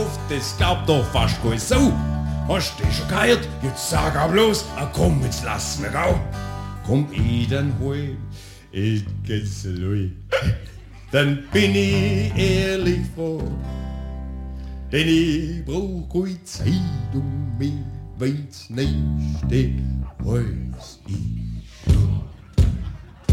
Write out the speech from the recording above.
Luft, das glaubt doch fast kein Sau. Hast du schon gehört? Jetzt sag auch bloß, komm, jetzt lass mir gau. Komm ich dann heim, ich geht's lui. Dann bin ich ehrlich froh, denn ich brauch keine Zeitung mehr, wenn's nächste Haus ist.